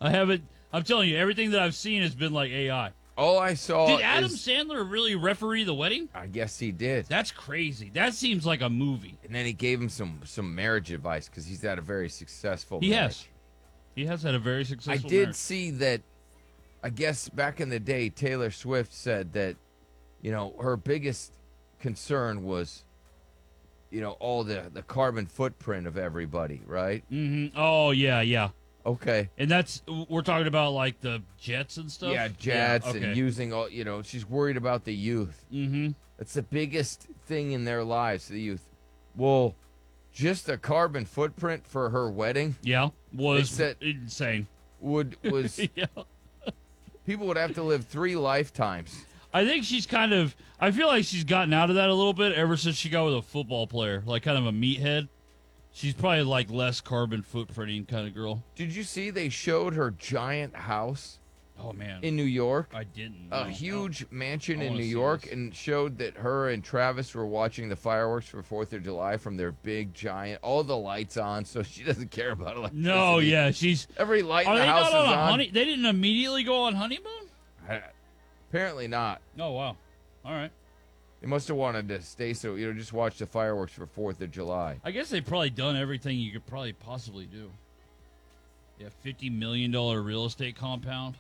I haven't. I'm telling you, everything that I've seen has been like AI. All I saw Did Adam is, Sandler really referee the wedding? I guess he did. That's crazy. That seems like a movie. And then he gave him some marriage advice because he's had a very successful He marriage. has. He has had a very I successful did marriage. see that, I guess back in the day, Taylor Swift said that, her biggest concern was, all the carbon footprint of everybody, right? Mm-hmm. Oh, yeah. Okay. And we're talking about like the jets and stuff? Yeah, jets okay. and using all, she's worried about the youth. Mm-hmm. That's the biggest thing in their lives, the youth. Well, just the carbon footprint for her wedding Yeah, was said- insane. was Yeah. people would have to live 3 lifetimes. I think I feel like she's gotten out of that a little bit ever since she got with a football player, like kind of a meathead. She's probably like less carbon footprinting kind of girl. Did you see they showed her giant house Oh, man. in New York? I didn't. A No. huge mansion I in wanna New see York, this. and showed that her and Travis were watching the fireworks for 4th of July from their big giant, all the lights on, so she doesn't care about electricity. No, yeah, she's. Every light in Are the they house not is on a on. honey? They didn't immediately go on honeymoon? Apparently not. Oh, wow. All right. They must have wanted to stay so, just watch the fireworks for 4th of July. I guess they've probably done everything you could probably possibly do. Yeah, $50 million real estate compound.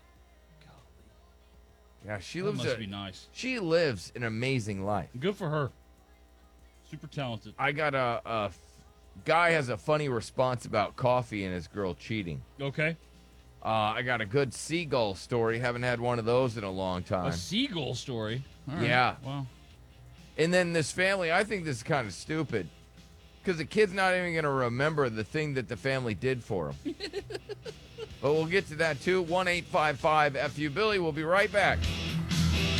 Yeah, she That lives must be nice. She lives an amazing life. Good for her. Super talented. I got a guy has a funny response about coffee and his girl cheating. Okay. I got a good seagull story. Haven't had one of those in a long time. A seagull story. All right. Yeah. Wow. And then this family, I think this is kind of stupid. Because the kid's not even going to remember the thing that the family did for him. But we'll get to that too. 1-855-FU Billy. We'll be right back.